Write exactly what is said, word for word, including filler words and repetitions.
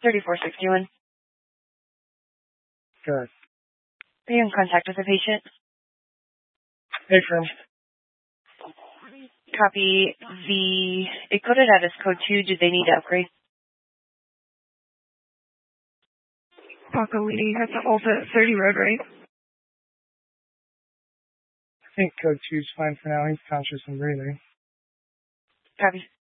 thirty-four sixty-one. Good. Are you in contact with the patient? Affirm. Copy. The it coded out as code two. Do they need to upgrade? Paco Lady has the Alta at thirty road, right? I think code two's fine for now. He's conscious and breathing. Copy.